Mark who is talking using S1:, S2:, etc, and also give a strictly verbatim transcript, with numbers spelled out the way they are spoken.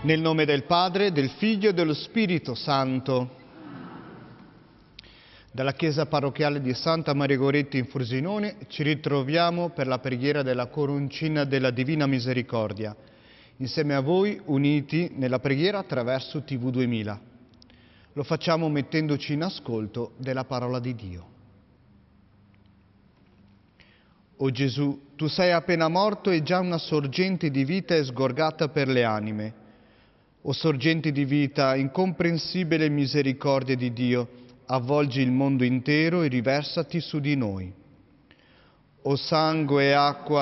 S1: Nel nome del Padre, del Figlio e dello Spirito Santo. Dalla Chiesa Parrocchiale di Santa Maria Goretti in Frosinone ci ritroviamo per la preghiera della Coroncina della Divina Misericordia, insieme a voi uniti nella preghiera attraverso T V duemila. Lo facciamo mettendoci in ascolto della parola di Dio. O Gesù, tu sei appena morto e già una sorgente di vita è sgorgata per le anime. O sorgente di vita, incomprensibile misericordia di Dio, avvolgi il mondo intero e riversati su di noi. O sangue e acqua